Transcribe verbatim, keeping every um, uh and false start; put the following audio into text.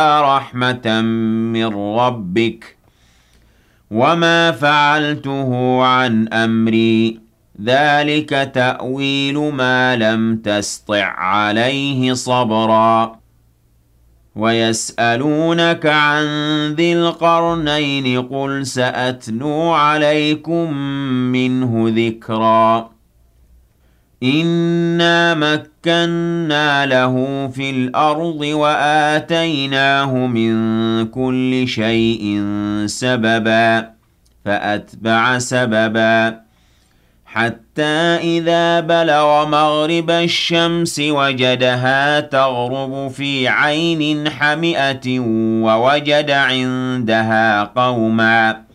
رحمة من ربك وما فعلته عن أمري ذلك تأويل ما لم تسطع عليه صبرا ويسألونك عن ذي القرنين قل سأتلو عليكم منه ذكرا إنا مكنا له في الأرض وآتيناه من كل شيء سببا فأتبع سببا حتى إذا بلغ مغرب الشمس وجدها تغرب في عين حمئة ووجد عندها قوما